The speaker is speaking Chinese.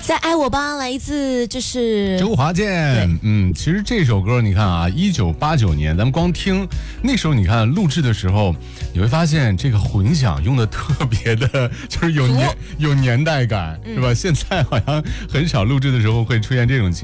再爱我吧，来自就是周华健。其实这首歌你看啊，1989年，咱们光听那时候，你看录制的时候，你会发现这个混响用的特别的，就是有年代感，是吧？现在好像很少录制的时候会出现这种情况。